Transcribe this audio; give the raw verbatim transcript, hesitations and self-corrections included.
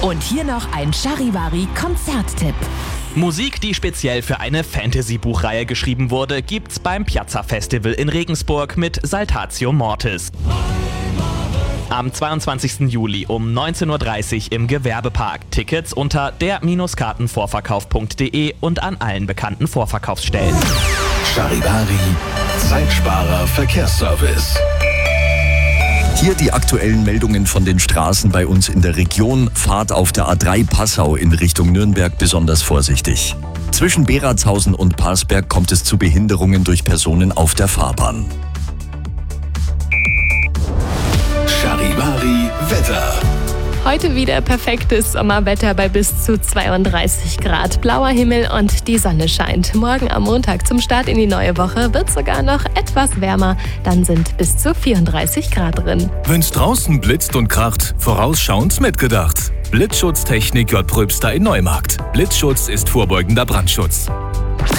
Und hier noch ein Charivari-Konzerttipp. Musik, die speziell für eine Fantasy-Buchreihe geschrieben wurde, gibt's beim Piazza Festival in Regensburg mit Saltatio Mortis. Am zweiundzwanzigsten Juli um neunzehn Uhr dreißig im Gewerbepark. Tickets unter der Kartenvorverkauf punkt de und an allen bekannten Vorverkaufsstellen. Charivari, Zeitsparer Verkehrsservice. Hier die aktuellen Meldungen von den Straßen bei uns in der Region. Fahrt auf der A drei Passau in Richtung Nürnberg besonders vorsichtig. Zwischen Beratshausen und Parsberg kommt es zu Behinderungen durch Personen auf der Fahrbahn. Charivari Wetter. Heute wieder perfektes Sommerwetter bei bis zu zweiunddreißig Grad. Blauer Himmel und die Sonne scheint. Morgen am Montag zum Start in die neue Woche wird sogar noch etwas wärmer. Dann sind bis zu vierunddreißig Grad drin. Wenn's draußen blitzt und kracht, vorausschauend mitgedacht. Blitzschutztechnik J. Pröbster in Neumarkt. Blitzschutz ist vorbeugender Brandschutz.